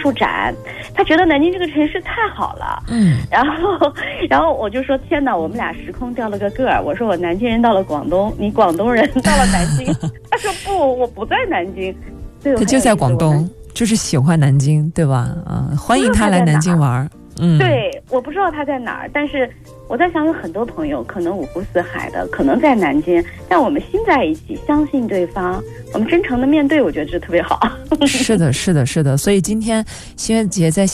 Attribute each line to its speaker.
Speaker 1: 术展，他觉得南京这个城市太好了。然后我就说天哪，我们俩时空掉了个个儿。我说我南京人到了广东，你广东人到了南京。他说不，我不在南京。
Speaker 2: 他就在广东，就是喜欢南京，对吧？欢迎他来南京玩。
Speaker 1: 对，我不知道他在哪儿，但是我在想，有很多朋友可能五湖四海的，可能在南京，但我们心在一起，相信对方，我们真诚的面对，我觉得这特别好。
Speaker 2: 是的，是的，是的。所以今天新月姐在